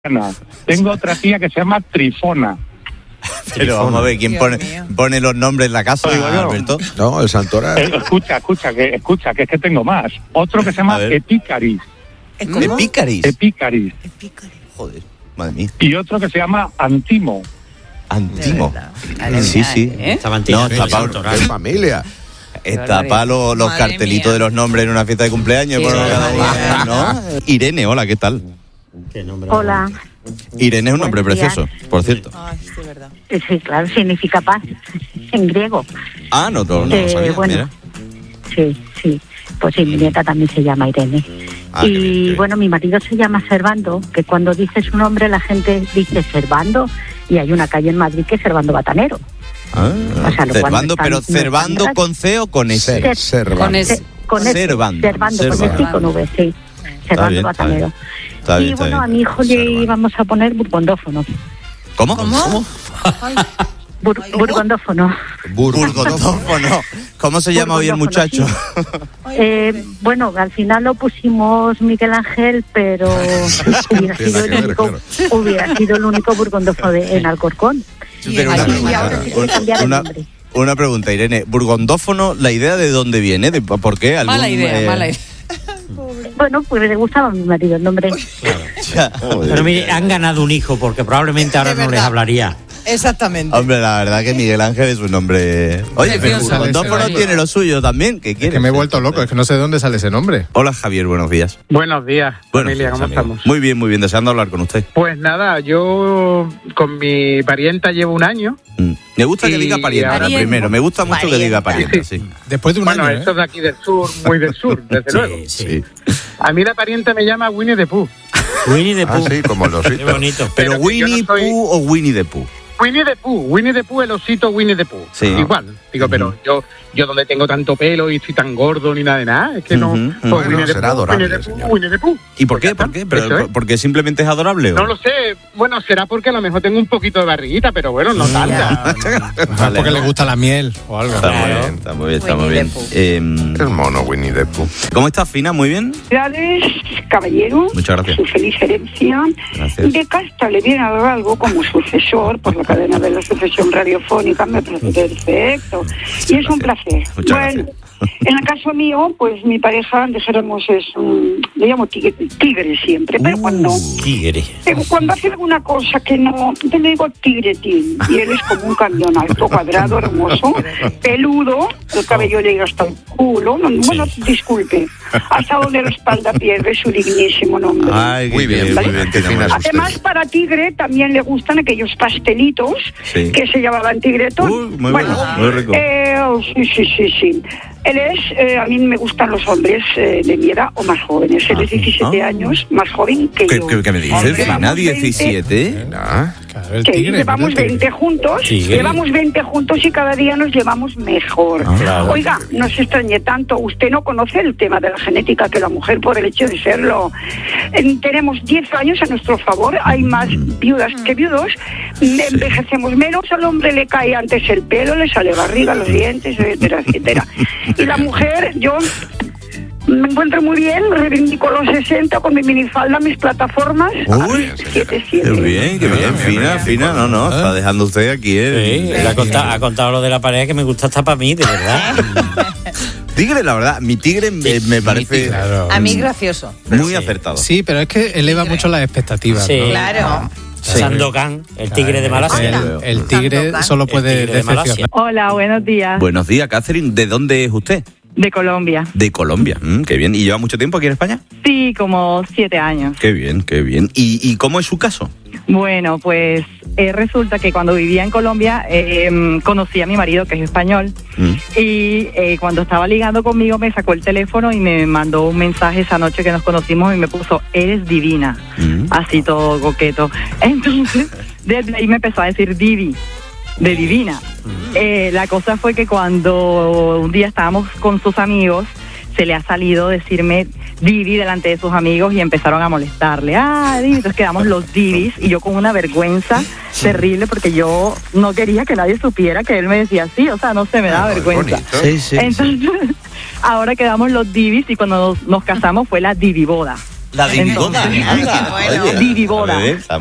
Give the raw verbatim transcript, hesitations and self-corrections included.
Tengo otra tía que se llama Trifona. Pero vamos a ver, ¿quién pone, pone los nombres en la casa, Alberto? No, el santoral. Eh, escucha, escucha, que escucha, que es que tengo más. Otro que se llama Epícaris. ¿Cómo? ¿Epícaris? Epícaris. Joder, madre mía. Y otro que se llama Antimo. Antimo. Sí, sí. ¿Eh? No, está para Es familia. está pa los, los Madre cartelitos mía. de los nombres en una fiesta de cumpleaños. Sí, por sí, cada madre uno, ¿no? Irene, hola, ¿qué tal? Hola. Irene es un nombre Buenos días. precioso, por cierto. Ay, sí, es verdad. Sí, claro, significa paz en griego. Ah, no, no, no lo Eh, sabía, bueno, mira. Sí, sí. Pues sí, mi nieta también se llama Irene. Ah, qué bien, qué y bien. bueno, mi marido se llama Servando, que cuando dice su nombre la gente dice Servando, y hay una calle en Madrid que es Servando Batanero. Ah, O sea, lo cual Cervando, no pero están- no Cervando están- con C o con S. Ser, ser, Con ese. Se- Con ese, Servando. Servando, con Servando. S y con V, sí. Servando bien, está Batanero. bien. Está bien, y está bueno, bien. a mi hijo le Servando. íbamos a poner burgondófono. ¿Cómo? ¿Cómo? Bur- burgondófono. Burgondófono. ¿Cómo se llama hoy el muchacho? Eh, bueno, al final lo pusimos Miguel Ángel, pero hubiera Tiene sido, que el ver, único, claro. hubiera sido el único burgondófono de- en Alcorcón. Pero una, Así que ahora sí que cambiar el una, nombre. una pregunta, Irene. ¿Burgondófono, la idea de dónde viene? ¿De por qué? ¿Algún, Mala idea, eh, mala idea. Bueno, pues le gustaba a mi marido el nombre. ya. Pero mire, han ganado un hijo porque probablemente ahora Es no les verdad. hablaría. Exactamente. Hombre, la verdad que Miguel Ángel es un nombre... Oye, pero Precioso. Burgondófono Sí. tiene lo suyo también. ¿Qué Es quieres? que me he vuelto loco, es que no sé de dónde sale ese nombre. Hola, Javier, buenos días. Buenos días, Buenos familia, días, ¿cómo amigo. estamos? Muy bien, muy bien, deseando hablar con usted. Pues nada, yo con mi parienta llevo un año. Mm. Me gusta que Y diga parienta ahora- primero. Me gusta mucho que diga parienta, sí. Después de un Bueno, año, esto ¿eh? de aquí del sur, muy del sur, desde luego. Sí. A mí la parienta me llama Winnie the Pooh. Winnie the Ah, Pooh. sí, como los Qué bonito. Pero, Pero que yo no Winnie soy- Pooh o Winnie the Pooh. Winnie the Pooh, Winnie the Pooh, el osito Winnie the Pooh. Sí. Igual, digo, pero yo yo donde tengo tanto pelo y estoy tan gordo ni nada de nada, es que no... Ujú, pues ujú. Winnie the Será Pooh, adorable, Winnie the Pooh, señor. Winnie the Pooh. ¿Y por Pues qué? ya ¿Por está, qué? ¿Pero, eso es. ¿Porque simplemente es adorable? ¿o? No lo sé, bueno, será porque a lo mejor tengo un poquito de barriguita, pero bueno, no tanta. Ah, porque le gusta la miel o algo. Está muy Claro. bien, está muy bien, está muy Winnie bien. the Pooh. Eh, Es mono Winnie the Pooh. ¿Cómo estás, Fina? ¿Muy bien? Felicidades, caballero. Muchas gracias. Su feliz herencia. Gracias. De Casta le viene a dar algo como sucesor por la cadena de la sucesión radiofónica. Me parece perfecto. Y es un placer. Muchas bueno, gracias. en el caso mío, pues mi pareja, dijéramos, es un. Le llamo tigre, tigre siempre, pero cuando. Tigre. Pero cuando hace alguna cosa que no, yo le digo tigretín, y él es como un cañón alto, cuadrado, hermoso, peludo, el cabello le llega hasta el culo, no, bueno, disculpe, hasta donde la espalda pierde su dignísimo nombre. Ay, Muy qué bien, muy ¿vale? bien. Qué Tina, fina muy es bien. Además, para tigre también le gustan aquellos pastelitos Sí. que se llamaban tigretón. Uy, muy bueno, muy rico. eh, sí, sí, sí, sí. Él es, eh, a mí me gustan los hombres eh, de mi edad o más jóvenes. Él es diecisiete ah. años, más joven que ¿Qué, yo. qué, qué me dices, Llevamos Fina? veinte ¿diecisiete? Ah, Claro, el Que tigre. llevamos mira el tigre. veinte juntos, Tigre. llevamos veinte juntos y cada día nos llevamos mejor. Ah, claro. Oiga, no se extrañe tanto, usted no conoce el tema de la genética, que la mujer por el hecho de serlo. Eh, tenemos diez años a nuestro favor, hay más viudas que viudos, envejecemos menos, al hombre le cae antes el pelo, le sale barriga, los dientes, etcétera, etcétera. Y la mujer, yo... Me encuentro muy bien, reivindico los sesenta con mi minifalda, mis plataformas. Uy, siete, Qué siete. bien, qué bien. Fina, Fina, no, no, está dejando usted aquí, Sí, ¿eh? él ha contado, ha contado lo de la pareja que me gusta hasta para mí, de verdad. Tigre, la verdad, mi tigre me, me parece Claro. A mí gracioso. muy acertado. Sí, pero es que eleva mucho las expectativas. Sí. ¿no? Claro. Sandokan, el tigre de Malasia. El, el tigre Sandokan. solo El puede tigre de Malasia. decepcionar. Hola, buenos días. Buenos días, Catherine. ¿De dónde es usted? De Colombia. De Colombia. Mm, qué bien. ¿Y lleva mucho tiempo aquí en España? Sí, como siete años. Qué bien, qué bien. ¿Y, y cómo es su caso? Bueno, pues eh, resulta que cuando vivía en Colombia eh, conocí a mi marido, que es español, Mm. y eh, cuando estaba ligando conmigo me sacó el teléfono y me mandó un mensaje esa noche que nos conocimos y me puso, eres divina, Mm. así todo coqueto. Entonces, desde ahí me empezó a decir Divi, de divina. Eh, la cosa fue que cuando un día estábamos con sus amigos, se le ha salido decirme Divi delante de sus amigos y empezaron a molestarle. Ah, Divi. Entonces quedamos los Divis y yo con una vergüenza terrible porque yo no quería que nadie supiera que él me decía así, o sea, no se me daba ah, vergüenza. bonito. Sí, sí. Entonces, ahora quedamos los Divis y cuando nos, nos casamos fue la Divi boda. La Diviboda. Entonces, anda, bueno. oye. Diviboda. A ver,